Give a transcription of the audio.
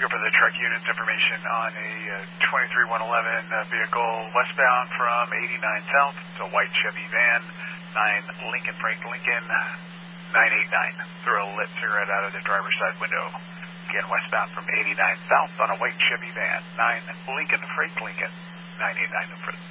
Looking for the truck unit's information on a 23111 vehicle westbound from 89 South. It's a white Chevy van, 9 Lincoln Freight Lincoln 989. Throw a lit cigarette out of the driver's side window. Again, westbound from 89 South on a white Chevy van, 9 Lincoln Freight Lincoln 989.